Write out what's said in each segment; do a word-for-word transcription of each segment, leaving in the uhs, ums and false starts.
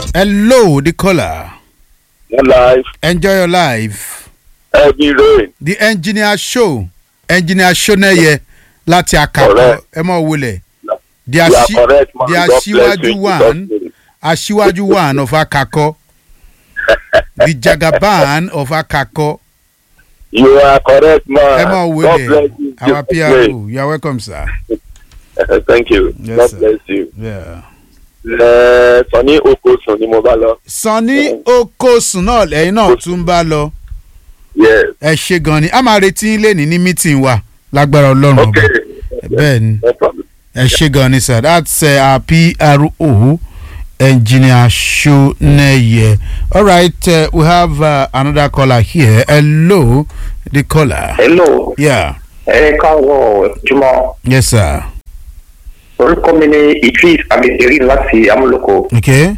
Hello, the caller. Your life. Enjoy your life. Heavy rain. The engineer show. Engineer Shoneye láti Akako. Ẹ mọ̀ wọlé. The ashi, correct, man. the God bless Ashiwaju you. one, Ashiwaju one of Akako, the Jagaban of Akako. You are correct, man. Emma God bless you. our P R O. You are welcome, sir. Thank you. Yes, God sir. bless you. Yeah. Uh, Sonny Okosun ni mo bá lọ. Sonny Okosun náà lẹ́yìn náà tún bá lọ. Yes. Ẹ ṣé gan ni. A máa retí yín lénìí ní meeting wa lágbára Ọlọ́run ọba. Okay. Bẹ́ẹ̀ ni. No problem. Ẹ ṣé gan ni, sir. That's uh, our P R O, Engineer Shoneye. All right, uh, we have uh, another caller here. Hello, the caller. Hello. Yeah. Ẹ káàárọ̀ Jùmọ̀. Yes, sir. Orúkọ mi ni Idris Abediri láti Amúlòkó. Okay.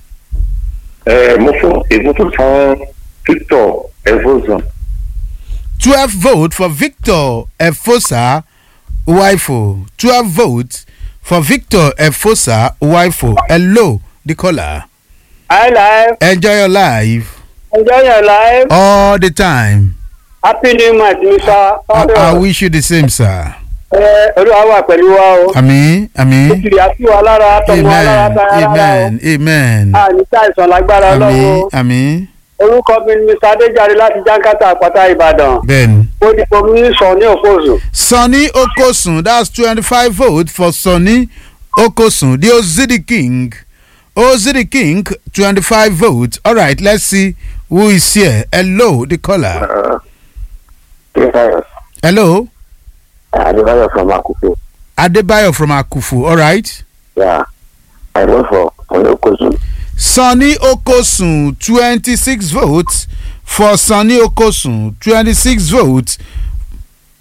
Ẹ mo fún mo fún fún Victor Evozon. twelve votes for Victor Efosa Uwaifo. twelve votes for Victor Efosa Uwaifo. Hello, the caller. Hi, life. Enjoy your life Enjoy your life. all the time. Happy New Month, Mister I, I wish you the same, sir. Ẹ Olúwa wà pẹ̀lú wa o. Àmín, àmín. Ìkìlì àti wa lára tọmọ alára Amen, tara lára o. amen, amen. A ní sáìsàn lágbára Àmín, lọ́wọ́. àmín. Orúkọ mi ni Mister Adéjàre láti Jankata Àpáta Ìbàdàn. Bẹ́ẹ̀ni. Mo dìbò mi ní Sonny Okosun. Sonny Okosun, that's twenty-five votes for Sonny Okosun, the Ozidi King. Ozidi King, twenty-five votes. All right, let's see who is here. Hello, the caller. Adebayo. Hello, Adebayo from Akufu. Adebayo from Akufu. All right. Yeah. I vote for Sonny Okosun. Sonny Okosun, twenty-six votes for Sonny Okosun, twenty-six votes